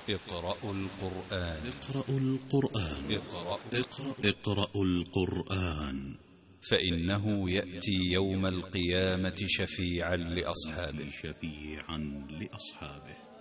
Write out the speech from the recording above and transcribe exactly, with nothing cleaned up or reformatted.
اقرأوا القرآن. اقرأوا القرآن. اقرأ اقرأ اقرأوا القرآن، فإنه يأتي يوم القيامة شفيعا لأصحابه. شفيعا لأصحابه.